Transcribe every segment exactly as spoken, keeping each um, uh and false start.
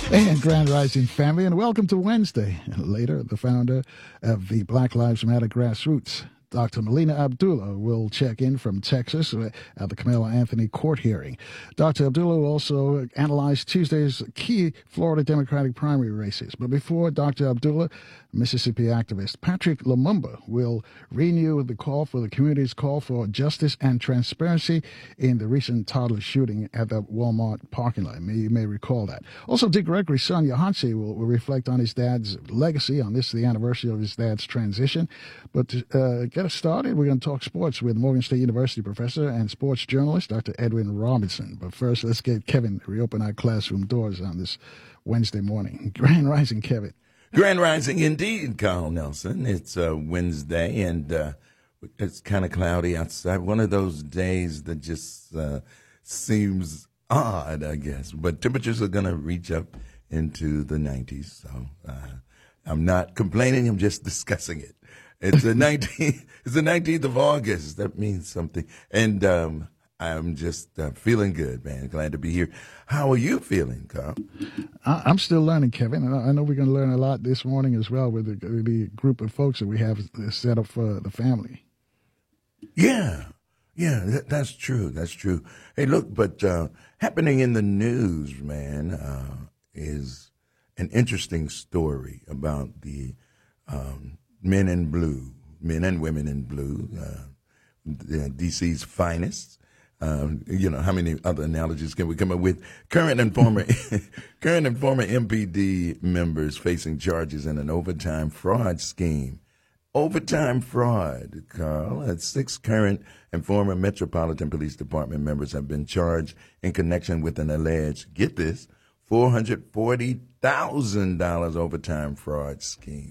And Grand Rising family, and welcome to Wednesday. Later, the founder of the Black Lives Matter Grassroots, Doctor Melina Abdullah, will check in from Texas at the Carmelo Anthony court hearing. Doctor Abdullah will also analyze Tuesday's key Florida Democratic primary races. But before Doctor Abdullah, Mississippi activist Patrick Lumumba will renew the call for the community's call for justice and transparency in the recent toddler shooting at the Walmart parking lot. You may recall that. Also, Dick Gregory's son, Yohansi, will, will reflect on his dad's legacy on this, the anniversary of his dad's transition. But to uh, get us started, we're going to talk sports with Morgan State University professor and sports journalist, Doctor Edwin Robinson. But first, let's get Kevin to reopen our classroom doors on this Wednesday morning. Grand Rising, Kevin. Grand Rising indeed, Carl Nelson. It's uh, Wednesday, and uh, it's kind of cloudy outside. One of those days that just uh, seems odd, I guess. But temperatures are going to reach up into the nineties. So uh, I'm not complaining. I'm just discussing it. It's the nineteenth. It's the nineteenth of August. That means something. And um, I'm just uh, feeling good, man. Glad to be here. How are you feeling, Carl? I'm still learning, Kevin. And I know we're going to learn a lot this morning as well with the, the group of folks that we have set up for the family. Yeah, yeah, that, that's true. That's true. Hey, look, but uh, happening in the news, man, uh, is an interesting story about the um, men in blue, men and women in blue, uh, D C's finest. Um, you know, how many other analogies can we come up with? Current and former, current and former M P D members facing charges in an overtime fraud scheme. Overtime fraud, Carl. Uh, six current and former Metropolitan Police Department members have been charged in connection with an alleged, get this, four hundred forty thousand dollars overtime fraud scheme.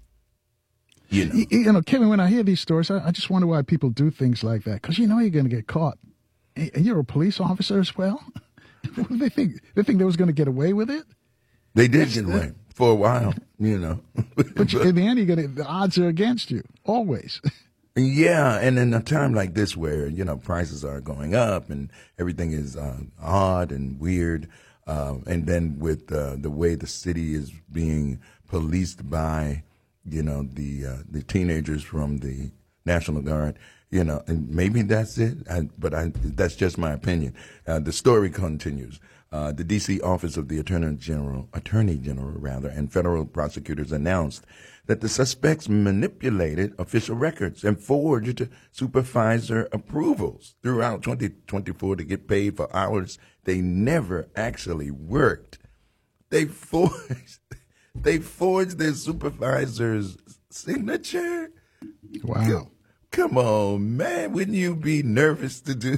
You know. You, you know, Kevin, when I hear these stories, I, I just wonder why people do things like that. Because you know you're going to get caught. And you're a police officer as well? What do they think? They think they was going to get away with it? They did get away for a while, you know. But you, in the end, you get the odds are against you, always. Yeah, and in a time like this where, you know, prices are going up and everything is uh, odd and weird, uh, and then with uh, the way the city is being policed by, you know, the uh, the teenagers from the National Guard, you know, and maybe that's it, I, but I, that's just my opinion. Uh, the story continues. Uh, the D C Office of the Attorney General, Attorney General rather, and federal prosecutors announced that the suspects manipulated official records and forged supervisor approvals throughout twenty twenty-four to get paid for hours they never actually worked. They forged, they forged their supervisor's signature. Wow. Come on, man. Wouldn't you be nervous to do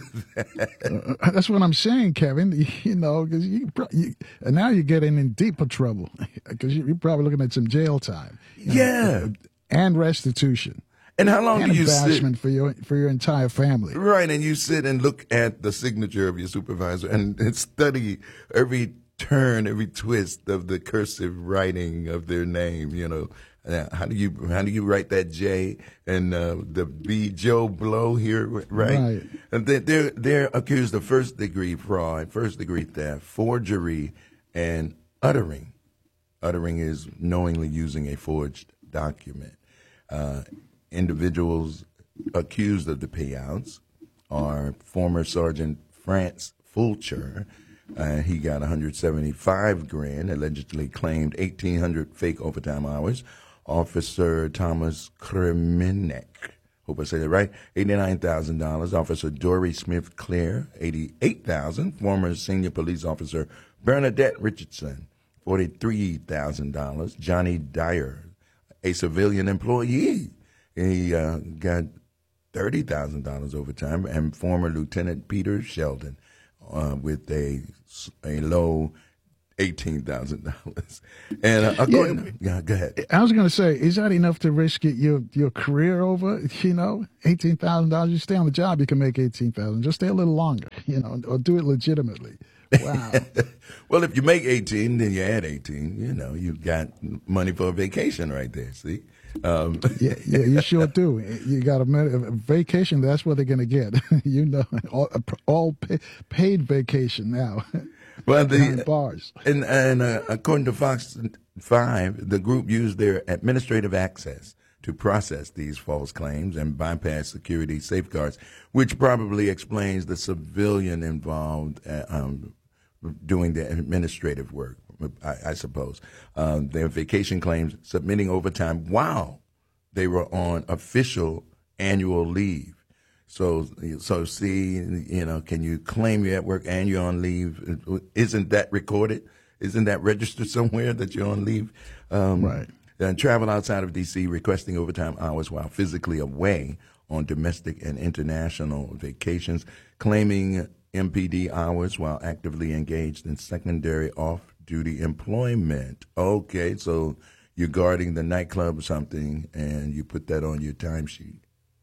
that? Uh, that's what I'm saying, Kevin. You know, because you, you, and now you're getting in deeper trouble because you're probably looking at some jail time. Yeah. Know, and restitution. And how long and do you sit? embarrassment for your for your entire family. Right, and you sit and look at the signature of your supervisor and, and study every turn, every twist of the cursive writing of their name, you know. Uh, how do you how do you write that J and uh, the B Joe Blow here, right? Right. And they, they're they're accused of first degree fraud, first degree theft, forgery, and uttering. Uttering is knowingly using a forged document. Uh, individuals accused of the payouts are former Sergeant France Fulcher. Uh, he got one hundred seventy-five grand, allegedly claimed eighteen hundred fake overtime hours. Officer Thomas Kremenek, hope I said it right, eighty-nine thousand dollars. Officer Dory Smith Clare, eighty-eight thousand dollars. Former senior police officer Bernadette Richardson, forty-three thousand dollars. Johnny Dyer, a civilian employee, he uh, got thirty thousand dollars overtime. And former Lieutenant Peter Sheldon uh, with a, a low eighteen thousand dollars. And uh, according, yeah, yeah, go ahead. I was going to say, is that enough to risk it, your your career over? You know, eighteen thousand dollars. You stay on the job, you can make eighteen thousand dollars. Just stay a little longer, you know, or do it legitimately. Wow. Well, if you make eighteen, then you add eighteen. You know, you got money for a vacation right there. See. Um. yeah, yeah, you sure do. You got a, a vacation. That's what they're going to get. You know, all, all pay, paid vacation now. Well, behind the bars. and and uh, according to Fox Five, the group used their administrative access to process these false claims and bypass security safeguards, which probably explains the civilian involved uh, um, doing the administrative work, I, I suppose. Uh, their vacation claims submitting overtime while they were on official annual leave. So, so see, you know, can you claim you're at work and you're on leave? Isn't that recorded? Isn't that registered somewhere that you're on leave? Um, right. And travel outside of D C requesting overtime hours while physically away on domestic and international vacations, claiming M P D hours while actively engaged in secondary off-duty employment. Okay, so you're guarding the nightclub or something, and you put that on your timesheet.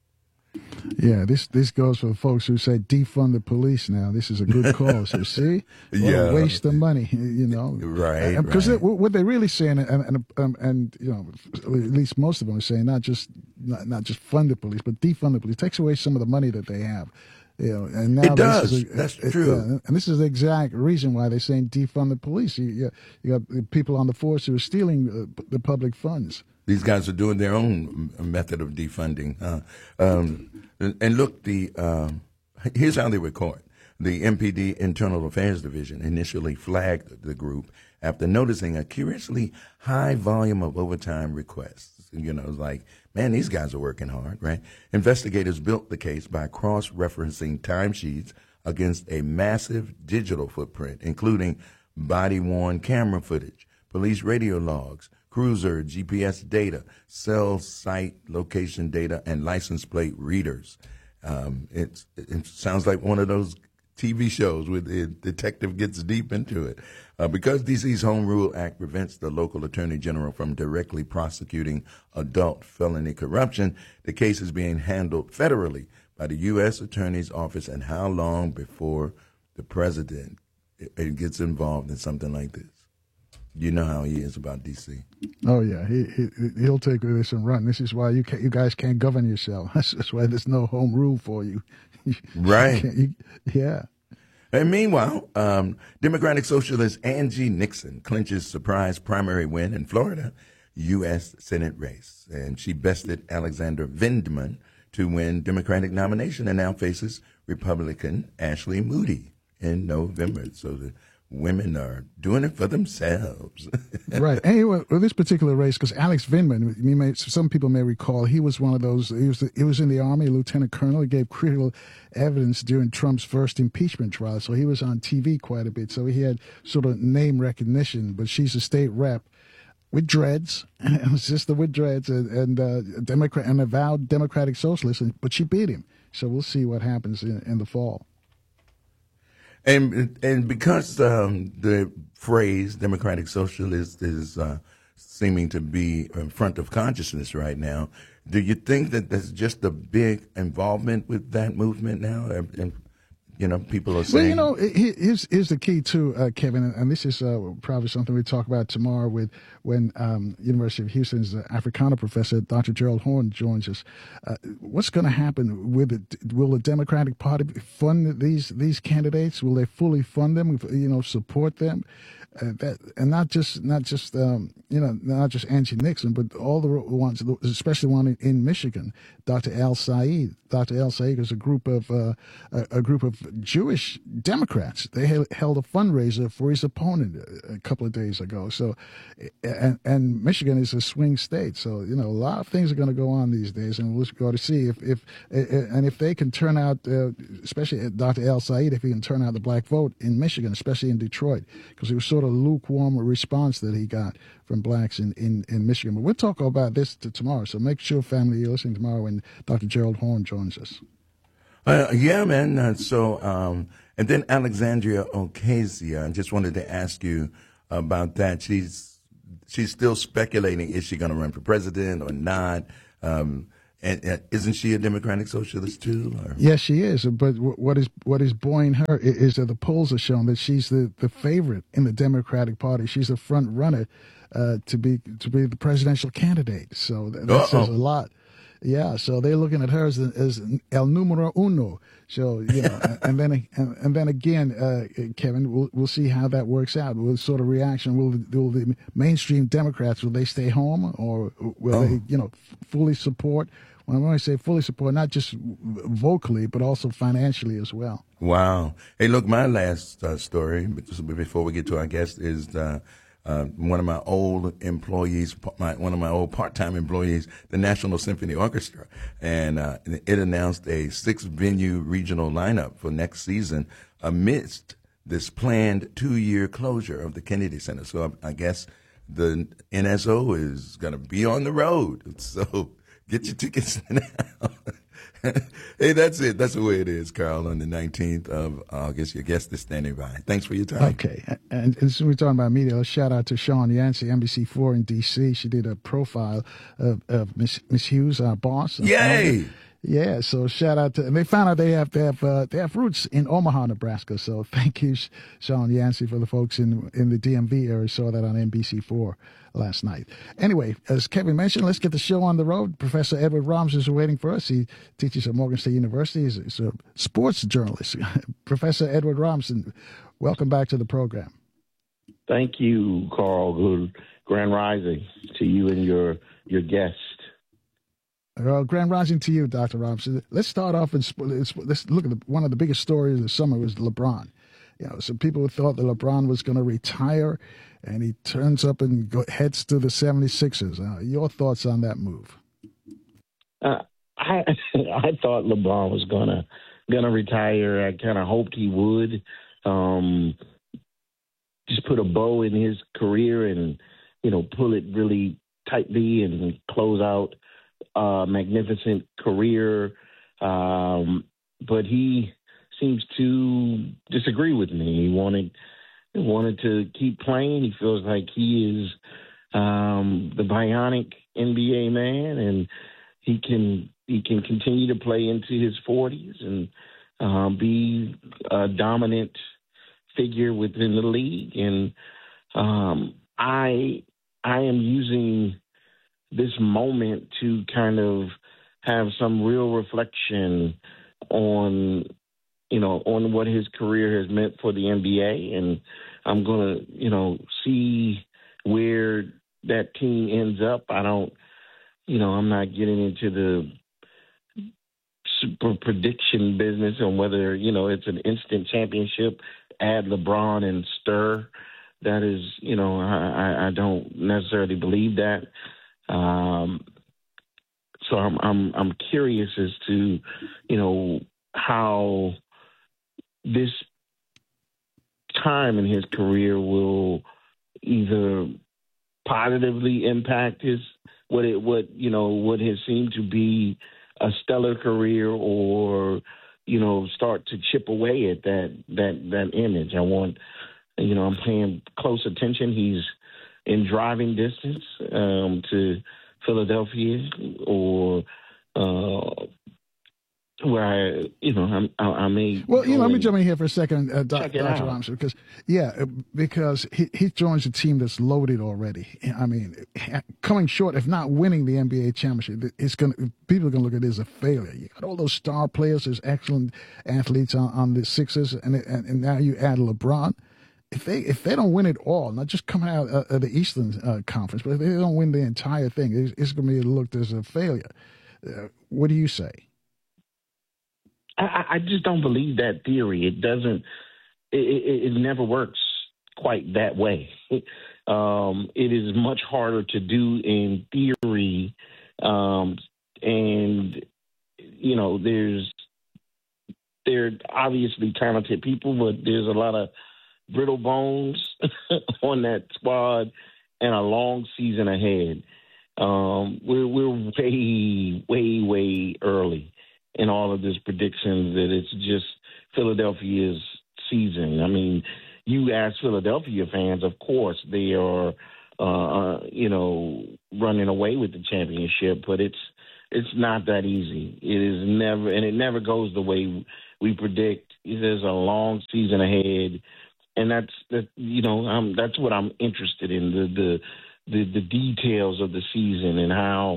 Yeah, this this goes for the folks who say defund the police now. This is a good cause. You see? What Yeah. a waste of money, you know. Right, Because right. what they're really saying, and and, um, and you know, at least most of them are saying, not just not, not just fund the police, but defund the police. It takes away some of the money that they have. You know, and now It does. This is a, That's it, true. Uh, and this is the exact reason why they're saying defund the police. You, you, you got people on the force who are stealing uh, the public funds. These guys are doing their own method of defunding. Huh? Um, and, and look, the uh, here's how they record. The M P D Internal Affairs Division initially flagged the group after noticing a curiously high volume of overtime requests. You know, it's like, man, these guys are working hard, right? Investigators built the case by cross-referencing timesheets against a massive digital footprint, including body-worn camera footage, police radio logs, cruiser G P S data, cell site location data, and license plate readers. Um, it's, it sounds like one of those T V shows where the detective gets deep into it. Uh, because D C's Home Rule Act prevents the local attorney general from directly prosecuting adult felony corruption, the case is being handled federally by the U S Attorney's Office. And how long before the president it, it gets involved in something like this? You know how he is about D C. Oh yeah, he, he he'll take this and run. This is why you can, you guys can't govern yourself. That's, that's why there's no home rule for you. Right. You you, yeah. And meanwhile, um, Democratic Socialist Angie Nixon clinches surprise primary win in Florida U S Senate race, and she bested Alexander Vindman to win Democratic nomination, and now faces Republican Ashley Moody in November. So the women are doing it for themselves. Right. Anyway, with this particular race, because Alex Vindman, you may, some people may recall, he was one of those, he was, he was in the Army, lieutenant colonel. He gave critical evidence during Trump's first impeachment trial. So he was on T V quite a bit. So he had sort of name recognition, but she's a state rep with dreads, a sister with dreads, and, and, uh, Democrat, an avowed Democratic socialist, but she beat him. So we'll see what happens in, in the fall. And and because um, the phrase Democratic Socialist is uh, seeming to be in front of consciousness right now, do you think that there's just a big involvement with that movement now? And, and, you know, people are saying. Well, you know, here's, here's the key too, uh, Kevin, and this is uh, probably something we talk about tomorrow with when um, University of Houston's uh, Africana professor, Doctor Gerald Horne, joins us. Uh, what's going to happen with it? Will the Democratic Party fund these these candidates? Will they fully fund them? You know, support them? Uh, that, and not just not just um, you know not just Angie Nixon, but all the ones, especially one in, in Michigan, Doctor Al Said. Doctor Al Said is a group of uh, a, a group of Jewish Democrats. They held a fundraiser for his opponent a, a couple of days ago. So, and, and Michigan is a swing state. So you know a lot of things are going to go on these days, and we'll go to see if if and if they can turn out, uh, especially Doctor Al Said, if he can turn out the black vote in Michigan, especially in Detroit, because it was sort of a lukewarm response that he got from blacks in, in, in Michigan. But we'll talk about this to tomorrow. So make sure, family, you're listening tomorrow when Doctor Gerald Horne joins us. Uh, yeah, man. Uh, so, um, and then Alexandria Ocasio, I just wanted to ask you about that. She's she's still speculating, is she going to run for president or not? Um, and, and isn't she a Democratic Socialist too? Or? Yes, she is. But what is what is buoying her is that the polls are showing that she's the, the favorite in the Democratic Party. She's the front runner uh, to be to be the presidential candidate. So that, that says a lot. Yeah, so they're looking at her as, as el numero uno. So you know, and then and, and then again, uh, Kevin, we'll we'll see how that works out. What sort of reaction will will the mainstream Democrats, will they stay home, or will Oh. they you know fully support? When I say fully support, not just vocally but also financially as well. Wow. Hey, look, my last uh, story before we get to our guest is uh, uh, one of my old employees, my, one of my old part-time employees, the National Symphony Orchestra, and uh, it announced a six-venue regional lineup for next season amidst this planned two-year closure of the Kennedy Center. So I, I guess the N S O is going to be on the road. So get your tickets now. Hey, that's it. That's the way it is, Carl. On the nineteenth of August, your guest is standing by. Thanks for your time. Okay. And, and since we're talking about media, let's shout out to Sean Yancey, N B C four in D C. She did a profile of, of Miss, Miss Hughes, our boss. Yay! Yeah, so shout out to, and they found out they have they have uh, they have roots in Omaha, Nebraska. So thank you, Sean Yancey, for the folks in in the D M V area. Saw that on N B C four last night. Anyway, as Kevin mentioned, let's get the show on the road. Professor Edward Romson is waiting for us. He teaches at Morgan State University. He's, he's a sports journalist. Professor Edward Romson, welcome back to the program. Thank you, Carl. Good grand rising to you and your your guest. Well, grand rising to you, Doctor Robinson. Let's start off in let's, let's look at the, one of the biggest stories of the summer was LeBron. You know, some people thought that LeBron was going to retire, and he turns up and go, heads to the seventy-sixers. Uh, your thoughts on that move? Uh, I I thought LeBron was gonna gonna retire. I kind of hoped he would. Um, just put a bow in his career and you know pull it really tightly and close out a magnificent career. Um, but he seems to disagree with me. He wanted he wanted to keep playing. He feels like he is um, the bionic N B A man, and he can he can continue to play into his forties and uh, be a dominant figure within the league. And um, I I am using this moment to kind of have some real reflection on, you know, on what his career has meant for the N B A. And I'm going to, you know, see where that team ends up. I don't, you know, I'm not getting into the super prediction business on whether, you know, it's an instant championship, add LeBron and stir. That is, you know, I, I don't necessarily believe that. Um, so I'm, I'm, I'm curious as to, you know, how this time in his career will either positively impact his, what it, what, you know, what has seemed to be a stellar career, or, you know, start to chip away at that, that, that image. I want, you know, I'm paying close attention. He's in driving distance um, to Philadelphia, or uh, where I, you know, I'm, I, I may. Well, you know, let me jump in here for a second, uh, Doc, Doctor out. Robinson, because yeah, because he he joins a team that's loaded already. I mean, coming short, if not winning the N B A championship, it's going to people are going to look at it as a failure. You got all those star players, there's excellent athletes on, on the Sixers, and, and and now you add LeBron. If they if they don't win it all, not just coming out of the Eastern uh, Conference, but if they don't win the entire thing, it's, it's going to be looked as a failure. Uh, what do you say? I, I just don't believe that theory. It doesn't. It, it, it never works quite that way. Um, it is much harder to do in theory, um, and you know, there's they're obviously talented people, but there's a lot of brittle bones on that squad and a long season ahead. Um, we're we're way, way, way early in all of this predictions that it's just Philadelphia's season. I mean, you ask Philadelphia fans, of course, they are, uh, you know, running away with the championship, but it's it's not that easy. It is never, and it never goes the way we predict. There's a long season ahead. And that's that. You know, um, that's what I'm interested in, the, the the the details of the season and how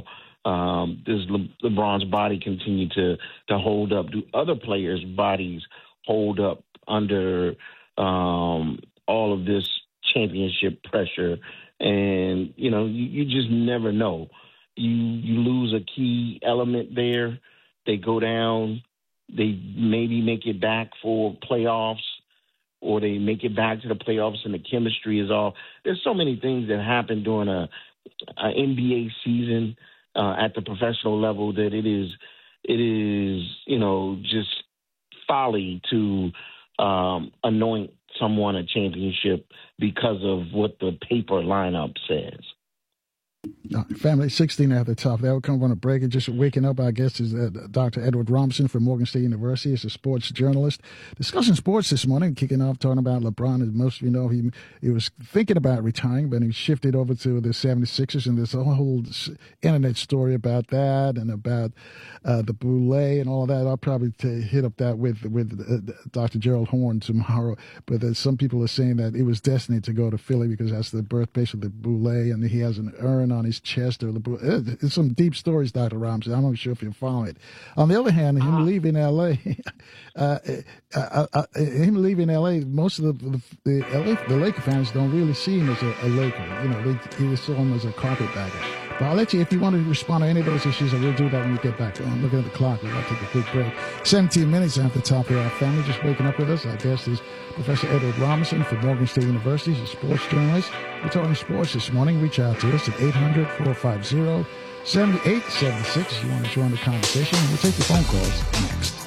Um, does Le- LeBron's body continue to to hold up? Do other players' bodies hold up under um, all of this championship pressure? And you know, you, you just never know. You you lose a key element there, they go down. They maybe make it back for playoffs, or they make it back to the playoffs and the chemistry is off. There's so many things that happen during a, a N B A season uh, at the professional level that it is, it is, you know, just folly to um, anoint someone a championship because of what the paper lineup says. Uh, family sixteen at the top. That will come on a break. And just waking up, I guess, is uh, Doctor Edward Robinson from Morgan State University. He's a sports journalist discussing sports this morning, kicking off talking about LeBron. As most of you know, he he was thinking about retiring, but he shifted over to the seventy-sixers, and there's a whole internet story about that and about uh, the boule and all of that. I'll probably t- hit up that with with uh, Doctor Gerald Horn tomorrow. But uh, some people are saying that it was destined to go to Philly because that's the birthplace of the boule, and he has an urn on his chest or the it's some deep stories, Doctor Robinson. I'm not sure if you follow it. On the other hand, him uh-huh. leaving L A, uh, uh, uh, him leaving L A, most of the the, the, L A, the Laker fans don't really see him as a, a Laker. You know, they, they saw him as a carpetbagger. But I'll let you, if you want to respond to any of those issues, I will do that when we get back. I'm looking at the clock. We've got to take a quick break. seventeen minutes after the top of our family. Just waking up with us. Our guest is Professor Edward Robinson from Morgan State University. He's a sports journalist. We're talking sports this morning. Reach out to us at eight hundred, four five zero, seven eight seven six. You want to join the conversation, and we'll take your phone calls next.